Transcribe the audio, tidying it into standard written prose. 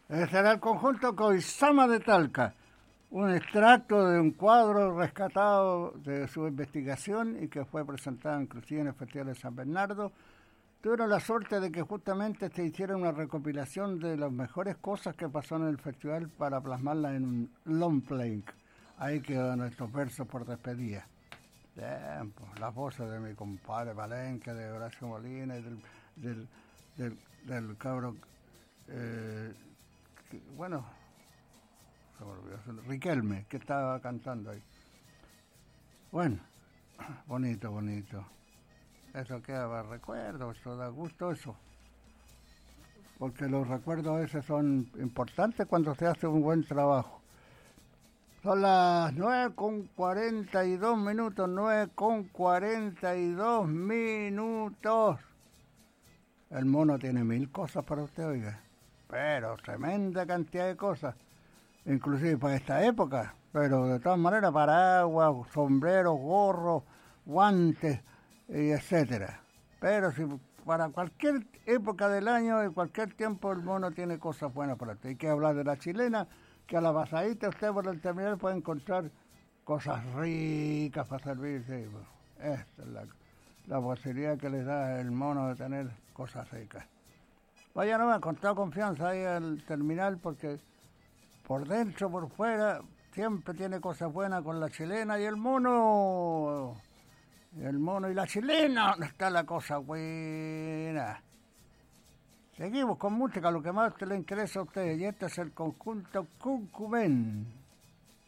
Ese era el conjunto Koizama de Talca, un extracto de un cuadro rescatado de su investigación y que fue presentado inclusive en el Festival de San Bernardo. Tuvieron la suerte de que justamente se hiciera una recopilación de las mejores cosas que pasó en el festival para plasmarla en un long play. Ahí quedan estos versos por despedida. Bien, pues, las voces de mi compadre Palenque, de Horacio Molina y del cabro, bueno, se me olvidó, Riquelme, que estaba cantando ahí. Bueno, bonito. Eso queda para recuerdos, eso da gusto eso. Porque los recuerdos a veces son importantes cuando se hace un buen trabajo. Son las 9:42, 9:42. El mono tiene 1000 cosas para usted, oiga. Pero tremenda cantidad de cosas. Inclusive para esta época. Pero de todas maneras, paraguas, sombreros, gorros, guantes, y etcétera. Pero si para cualquier época del año y cualquier tiempo el mono tiene cosas buenas para usted. Hay que hablar de la chilena, que a la pasadita usted por el terminal puede encontrar cosas ricas para servirse. Esta es la posibilidad que les da el mono de tener cosas ricas. Vaya nomás, con toda confianza ahí al terminal, porque por dentro, por fuera, siempre tiene cosas buenas con la chilena y el mono. El mono y la chilena, ¿dónde está la cosa buena? Seguimos con música, lo que más le interesa a ustedes, y este es el conjunto Cucumén.